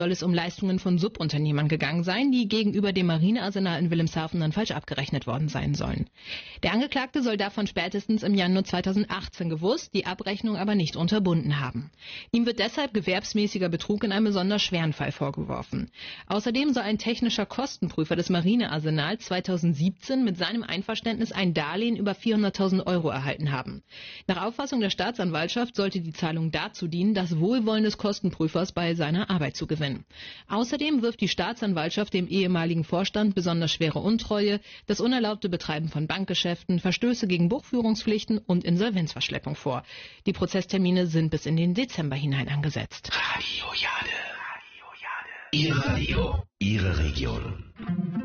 soll es um Leistungen von Subunternehmern gegangen sein, die gegenüber dem Marinearsenal in Wilhelmshaven dann falsch abgerechnet worden sein sollen. Der Angeklagte soll davon spätestens im Januar 2018 gewusst, die Abrechnung aber nicht unterbunden haben. Ihm wird deshalb gewerbsmäßiger Betrug in einem besonders schweren Fall vorgeworfen. Außerdem soll ein technischer Kostenprüfer des Marinearsenals 2017 mit seinem Einverständnis ein Darlehen über 400.000 Euro erhalten haben. Nach Auffassung der Staatsanwaltschaft sollte die Zahlung dazu dienen, das Wohlwollen des Kostenprüfers bei seiner Arbeit zu gewinnen. Außerdem wirft die Staatsanwaltschaft dem ehemaligen Vorstand besonders schwere Untreue, das unerlaubte Betreiben von Bankgeschäften, Verstöße gegen Buchführungspflichten und Insolvenzverschleppung vor. Die Prozesstermine sind bis in den Dezember hinein angesetzt. Radio Jade. Ihr Radio, Ihre Region.